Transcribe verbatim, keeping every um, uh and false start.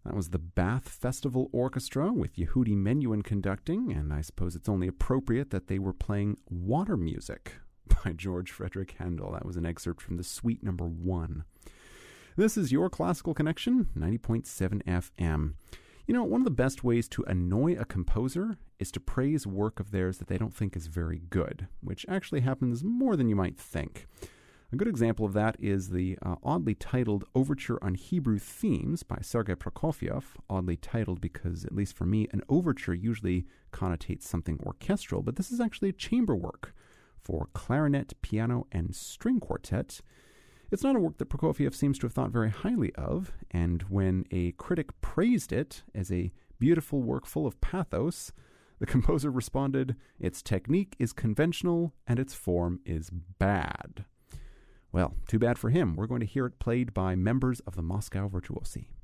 That was the Bath Festival Orchestra with Yehudi Menuhin conducting, and I suppose it's only appropriate that they were playing Water Music by George Frederick Handel. That was an excerpt from the Suite Number One. This is your Classical Connection, ninety point seven F M. You know, one of the best ways to annoy a composer is to praise work of theirs that they don't think is very good, which actually happens more than you might think. A good example of that is the uh, oddly titled Overture on Hebrew Themes by Sergei Prokofiev. Oddly titled because, at least for me, an overture usually connotates something orchestral, but this is actually a chamber work for clarinet, piano, and string quartet. It's not a work that Prokofiev seems to have thought very highly of, and when a critic praised it as a beautiful work full of pathos, the composer responded, "Its technique is conventional and its form is bad." Well, too bad for him. We're going to hear it played by members of the Moscow Virtuosi.